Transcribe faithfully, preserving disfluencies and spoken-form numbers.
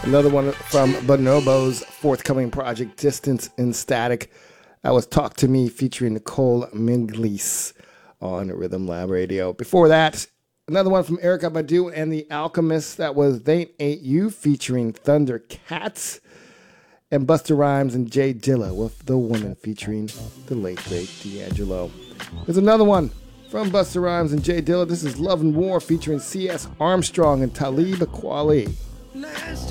Another one from Bonobo's forthcoming project, Distance and Static. That was Talk to Me featuring Nicole Minglis on Rhythm Lab Radio. Before that, another one from Erykah Badu and the Alchemists. That was They Ain't You featuring Thundercats. And Busta Rhymes and Jay Dilla with The Woman featuring the late great D'Angelo. There's another one from Busta Rhymes and Jay Dilla. This is Love and War featuring C S Armstrong and Talib Kweli. Last